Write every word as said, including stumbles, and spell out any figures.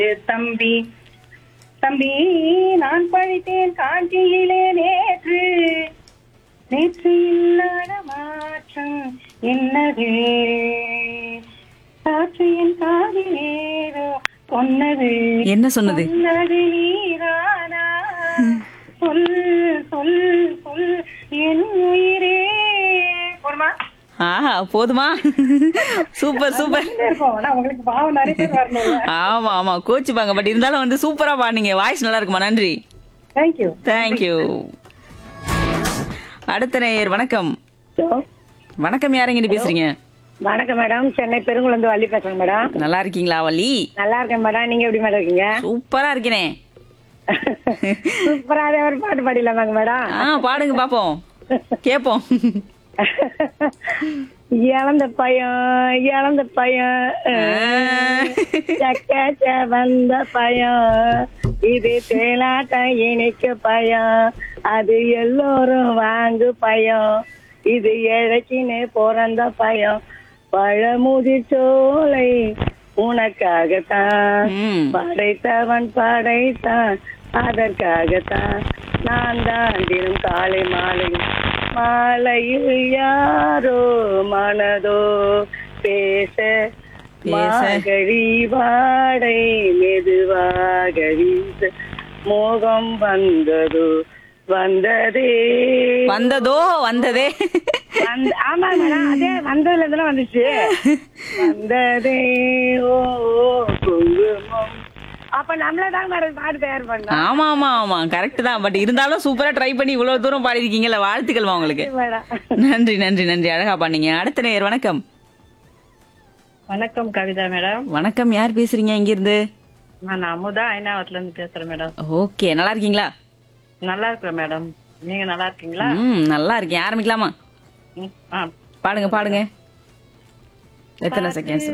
தம்பி தம்பி நான் படித்தேன் காஞ்சியிலே நேற்று நேற்று இல்லாத மாற்றம் என்னது காற்று என் காதிலேதோ சொன்னது என்ன சொன்னது? சொன்னது நீரானா சொல் சொல் சொல் என் உயிரே போடுமா ஆஹா போதுமா? Super super. இருக்கும் ஆனா உங்களுக்கு பாவம் நிறைய பேர் வரணும். ஆமா ஆமா கோச்சுப்பாங்க, பட் இருந்தாலும் வந்து சூப்பரா பாடுனீங்க. வாய்ஸ் நல்லா இருக்குமா? நன்றி. Thank you thank you. அடுத்த நேயர் வணக்கம். வணக்கம், யாருங்க பேசுறீங்க? வணக்கம் மேடம், சென்னை பெருங்குளந்து வள்ளி பேசுறேன் மேடம். நல்லா இருக்கீங்களா வள்ளி? நல்லா இருக்கேன் மேடம், நீங்க எப்படி மேடம் இருக்கீங்க? சூப்பரா இருக்கிறேன். சூப்பராவே ஒரு பாட்டு பாடிடலாமாங்க மேடம்? ஆ பாடுங்க பாப்போம், கேப்போம். இழந்த பயம் இழந்த பயம் சக்க வந்த பயம் இது தேலாட்டம் இணைக்க பயம் அது எல்லோரும் வாங்கு பயம் இது இழக்கின்னு பிறந்த பயம் பழமுதிர் சோலை உனக்காகத்தான் ம். படைத்தவன் படைத்தான் அதற்காகத்தான் நான் தான் தினம் காலை மாலை மாலையில் யாரோ மனதோ பேச பேச. மாகழி வாடை மெதுவாக வீச மோகம் வந்ததோ வந்ததே வந்ததோ வந்ததே. வந்து- ஆமா மேடம், அதே வந்ததுல இருந்து வந்துச்சு. வந்ததே ஓ ஓ, குங்குமம். அப்ப நம்மளதான் மேடம் பாட்டு தயார் பண்ணோம் ஆமா ஆமா ஆமா கரெக்ட் தான், பட் இருந்தாலும் சூப்பரா ட்ரை பண்ணி இவ்வளவு தூரம் பாடிருக்கீங்கல்ல, வாழ்த்துக்கள்மா உங்களுக்கு. மேடம். நன்றி நன்றி நன்றி, அழகா பாடுனீங்க. அடுத்த நேயர் வணக்கம். வணக்கம் கவிதா மேடம், வணக்கம், யார் பேசுறீங்க இங்க இருந்து? நான் அமுதா ஐநாவத்துல இருந்து பேசுறேன் மேடம். ஓகே, நல்லா இருக்கீங்களா? நல்லா இருக்கிறேன் மேடம், நீங்க நல்லா இருக்கீங்களா? ம் நல்லா இருக்கேன். ஆரம்பிக்கலாமா? ம், ஆ. பாடுங்க பாடுங்க. எத்தனை செகண்ட்ஸ்?